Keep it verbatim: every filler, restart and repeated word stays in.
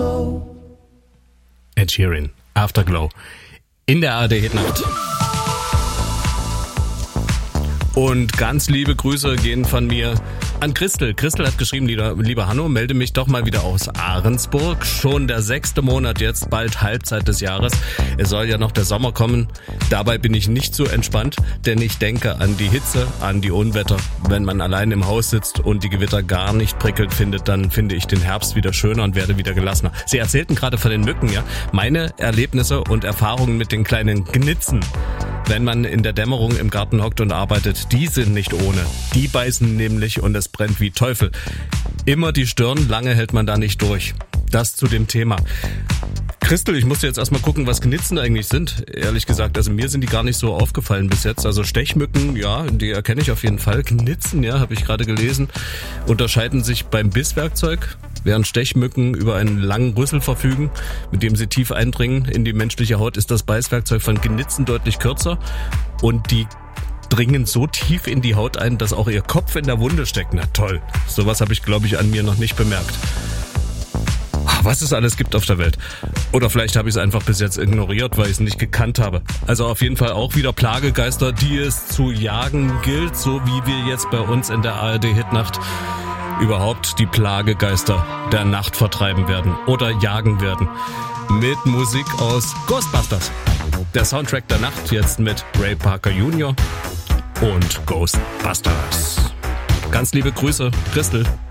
Afterglow. Ed Sheeran, Afterglow. In der A R D-Hitnacht. Und ganz liebe Grüße gehen von mir an Christel. Christel hat geschrieben, lieber, lieber Hanno, melde mich doch mal wieder aus Ahrensburg. Schon der sechste Monat jetzt, bald Halbzeit des Jahres. Es soll ja noch der Sommer kommen. Dabei bin ich nicht so entspannt, denn ich denke an die Hitze, an die Unwetter. Wenn man allein im Haus sitzt und die Gewitter gar nicht prickelnd findet, dann finde ich den Herbst wieder schöner und werde wieder gelassener. Sie erzählten gerade von den Mücken, ja? Meine Erlebnisse und Erfahrungen mit den kleinen Gnitzen. Wenn man in der Dämmerung im Garten hockt und arbeitet, die sind nicht ohne. Die beißen nämlich und es brennt wie Teufel. Immer die Stirn, lange hält man da nicht durch. Das zu dem Thema. Christel, ich musste jetzt erstmal gucken, was Gnitzen eigentlich sind. Ehrlich gesagt, also mir sind die gar nicht so aufgefallen bis jetzt. Also Stechmücken, ja, die erkenne ich auf jeden Fall. Gnitzen, ja, habe ich gerade gelesen, unterscheiden sich beim Bisswerkzeug, während Stechmücken über einen langen Rüssel verfügen, mit dem sie tief eindringen in die menschliche Haut, ist das Beißwerkzeug von Gnitzen deutlich kürzer und die dringen so tief in die Haut ein, dass auch ihr Kopf in der Wunde steckt. Na toll, sowas habe ich, glaube ich, an mir noch nicht bemerkt. Was es alles gibt auf der Welt. Oder vielleicht habe ich es einfach bis jetzt ignoriert, weil ich es nicht gekannt habe. Also auf jeden Fall auch wieder Plagegeister, die es zu jagen gilt, so wie wir jetzt bei uns in der A R D-Hitnacht überhaupt die Plagegeister der Nacht vertreiben werden oder jagen werden. Mit Musik aus Ghostbusters. Der Soundtrack der Nacht jetzt mit Ray Parker Junior und Ghostbusters. Ganz liebe Grüße, Christel.